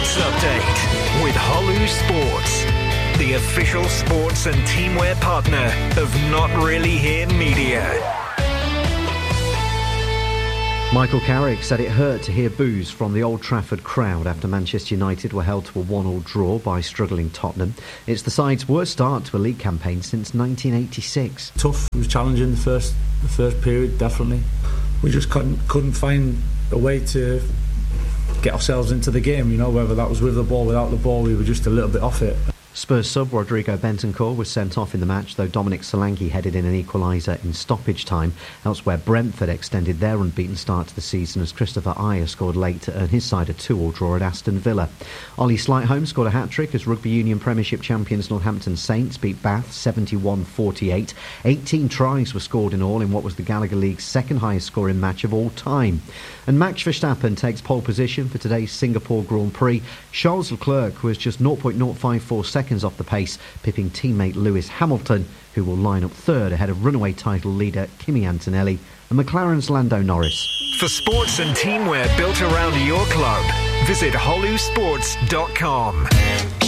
Sports Update with Holu Sports, the official sports and teamwear partner of Not Really Here Media. Michael Carrick said it hurt to hear boos from the Old Trafford crowd after Manchester United were held to a 1-1 draw by struggling Tottenham. It's the side's worst start to a league campaign since 1986. Tough. It was challenging the first period, definitely. We just couldn't find a way to get ourselves into the game, whether that was with the ball, without the ball, we were just a little bit off it. Spurs sub Rodrigo Bentancur was sent off in the match, though Dominic Solanke headed in an equaliser in stoppage time. Elsewhere, Brentford extended their unbeaten start to the season as Christopher Ayer scored late to earn his side a 2-2 draw at Aston Villa. Ollie Slightholme scored a hat-trick as Rugby Union Premiership champions Northampton Saints beat Bath 71-48. 18 tries were scored in all in what was the Gallagher League's second highest scoring match of all time. And Max Verstappen takes pole position for today's Singapore Grand Prix. Charles Leclerc was just 0.054 seconds off the pace, pipping teammate Lewis Hamilton, who will line up third ahead of runaway title leader Kimi Antonelli and McLaren's Lando Norris. For sports and teamwear built around your club, visit holusports.com.